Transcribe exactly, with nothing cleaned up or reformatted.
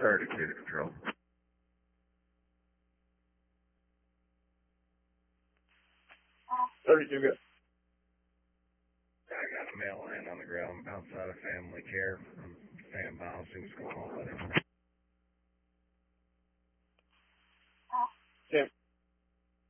thirty-two to control. thirty-two, good. I got a male laying on the ground outside of family care. I'm standing by. I'll see what's going on with him.